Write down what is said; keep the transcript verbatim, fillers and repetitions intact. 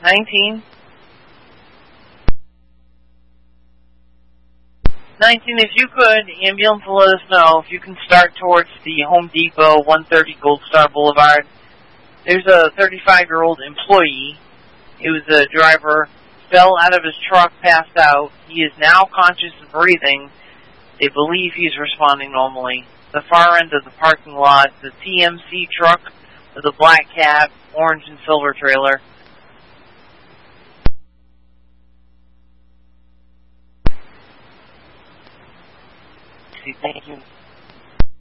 nineteen. nineteen, if you could, ambulance will let us know if you can start towards the Home Depot, one thirty Gold Star Boulevard. There's a thirty-five-year-old employee. He was a driver, fell out of his truck, passed out. He is now conscious and breathing. They believe he's responding normally. The far end of the parking lot, the T M C truck with a black cab, orange and silver trailer. Thank you.